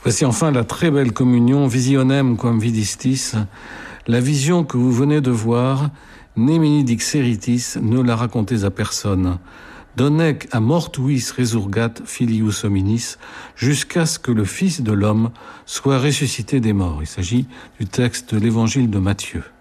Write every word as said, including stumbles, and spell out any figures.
Voici enfin la très belle communion, visionem quam vidistis. La vision que vous venez de voir, nemini dixeritis, ne la racontez à personne. Donec a mortuis resurgat filius hominis, jusqu'à ce que le Fils de l'homme soit ressuscité des morts. Il s'agit du texte de l'évangile de Matthieu.